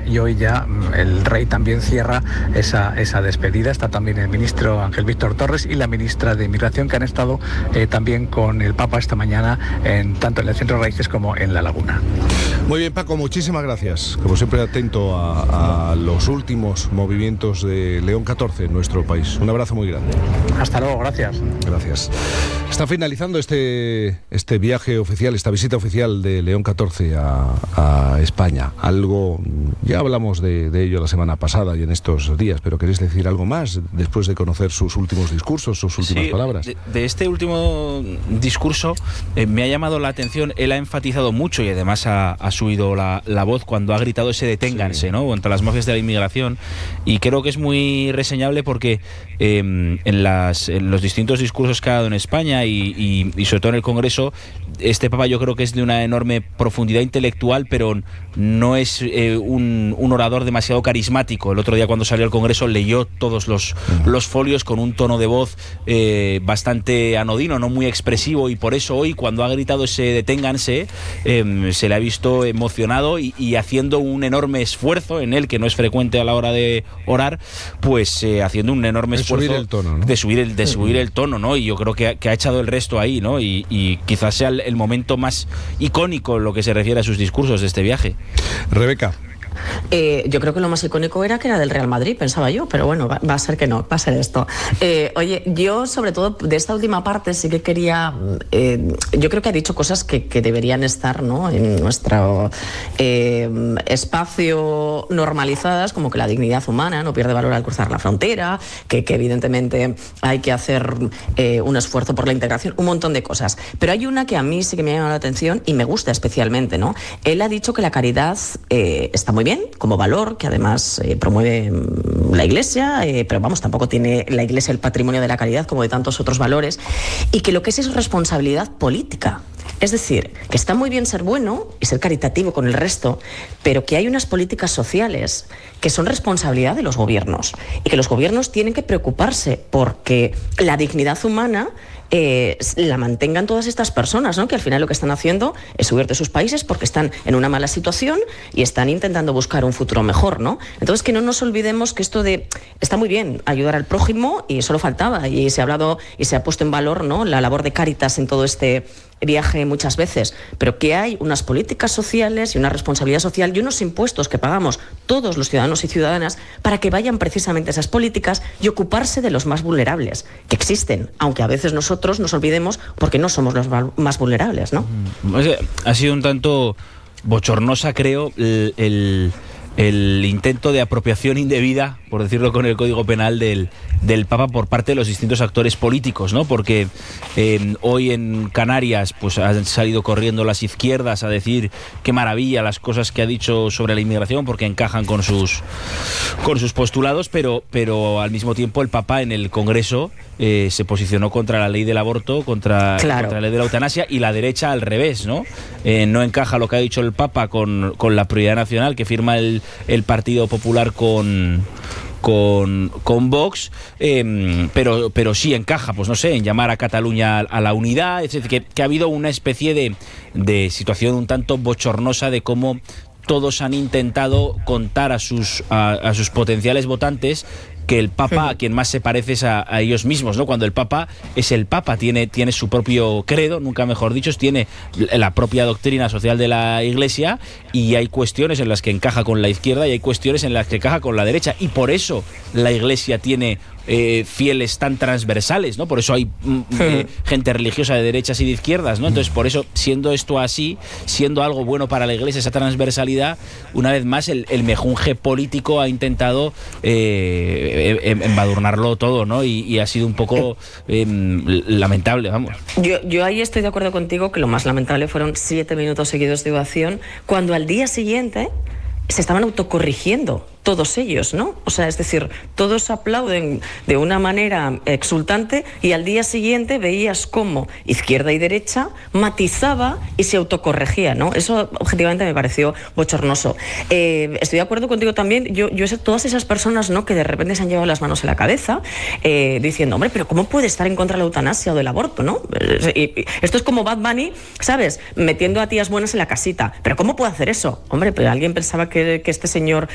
y hoy ya el rey también cierra esa despedida. Está también el ministro Ángel Víctor Torres y la ministra de Inmigración, que han estado también con el Papa esta mañana, tanto en el Centro Raíces como en La Laguna. Muy bien, Paco, muchísimas gracias. Como siempre, atento a los últimos movimientos de León XIV en nuestro país. Un abrazo muy grande. Hasta luego, gracias. Gracias. Está finalizando este viaje oficial, esta visita oficial de León XIV a España. Algo, ya hablamos de ello la semana pasada y en estos días, pero ¿queréis decir algo más después de conocer sus últimos discursos, sus últimas palabras? De este último discurso me ha llamado la atención. Él ha enfatizado mucho y además ha subido la voz cuando ha gritado ese deténganse, ¿no?, contra las mafias de la inmigración, y creo que es muy reseñable porque en los distintos discursos que ha dado en España y sobre todo en el Congreso, este Papa yo creo que es de una enorme profundidad intelectual, pero no es un orador demasiado carismático. El otro día, cuando salió al Congreso, leyó todos los folios con un tono de voz bastante anodino, no muy expresivo, y por eso hoy, cuando ha gritado ese deténganse, se le ha visto emocionado y haciendo un enorme esfuerzo en él, que no es frecuente a la hora de orar, pues haciendo un enorme esfuerzo subir el tono, ¿no? de subir el tono, ¿no? Y yo creo que ha echado el resto ahí, ¿no? Y quizás sea el momento más icónico en lo que se refiere a sus discursos de este viaje. Rebeca. Yo creo que lo más icónico era que era del Real Madrid, pensaba yo, pero bueno, va a ser que no, va a ser esto. Oye, yo sobre todo de esta última parte sí que quería, yo creo que ha dicho cosas que deberían estar, ¿no?, en nuestro espacio normalizadas, como que la dignidad humana no pierde valor al cruzar la frontera, que evidentemente hay que hacer un esfuerzo por la integración, un montón de cosas. Pero hay una que a mí sí que me ha llamado la atención y me gusta especialmente, ¿no? Él ha dicho que la caridad está muy bien como valor, que además promueve la Iglesia, pero vamos, tampoco tiene la Iglesia el patrimonio de la caridad como de tantos otros valores, y que lo que es responsabilidad política. Es decir, que está muy bien ser bueno y ser caritativo con el resto, pero que hay unas políticas sociales que son responsabilidad de los gobiernos y que los gobiernos tienen que preocuparse porque la dignidad humana la mantengan todas estas personas, ¿no?, que al final lo que están haciendo es huir de sus países porque están en una mala situación y están intentando buscar un futuro mejor, ¿no? Entonces, que no nos olvidemos que esto está muy bien ayudar al prójimo, y solo faltaba, y se ha hablado y se ha puesto en valor, ¿no?, la labor de Cáritas en todo este viaje muchas veces, pero que hay unas políticas sociales y una responsabilidad social y unos impuestos que pagamos todos los ciudadanos y ciudadanas para que vayan precisamente esas políticas y ocuparse de los más vulnerables, que existen, aunque a veces nosotros nos olvidemos porque no somos los más vulnerables, ¿no? Ha sido un tanto bochornosa, creo, el intento de apropiación indebida, por decirlo con el Código Penal, del Papa por parte de los distintos actores políticos, ¿no? Porque hoy en Canarias pues han salido corriendo las izquierdas a decir qué maravilla las cosas que ha dicho sobre la inmigración porque encajan con sus postulados, pero al mismo tiempo el Papa en el Congreso se posicionó contra la ley del aborto, contra la ley de la eutanasia, y la derecha al revés, ¿no? No encaja lo que ha dicho el Papa con la prioridad nacional que firma el Partido Popular con Vox, pero sí encaja, pues no sé, en llamar a Cataluña a la unidad, etc. Que ha habido una especie de situación un tanto bochornosa de cómo todos han intentado contar a sus potenciales votantes que el Papa, a quien más se parece es a ellos mismos, ¿no? Cuando el Papa es el Papa, tiene su propio credo, nunca mejor dicho, tiene la propia doctrina social de la Iglesia, y hay cuestiones en las que encaja con la izquierda y hay cuestiones en las que encaja con la derecha, y por eso la Iglesia tiene fieles tan transversales, ¿no? Por eso hay gente religiosa de derechas y de izquierdas, ¿no? Entonces, por eso, siendo esto así, siendo algo bueno para la Iglesia, esa transversalidad, una vez más el mejunje político ha intentado embadurnarlo todo, ¿no? Y ha sido un poco lamentable, vamos. Yo ahí estoy de acuerdo contigo, que lo más lamentable fueron 7 minutos seguidos de ovación, cuando al día siguiente se estaban autocorrigiendo todos ellos, ¿no? O sea, es decir, todos aplauden de una manera exultante y al día siguiente veías cómo izquierda y derecha matizaba y se autocorregía, ¿no? Eso objetivamente me pareció bochornoso. Estoy de acuerdo contigo también. Yo todas esas personas, ¿no?, que de repente se han llevado las manos en la cabeza diciendo, hombre, pero ¿cómo puede estar en contra de la eutanasia o del aborto, ¿no? Esto es como Bad Bunny, ¿sabes?, metiendo a tías buenas en la casita. ¿Pero cómo puede hacer eso? Hombre, pero alguien pensaba que este señor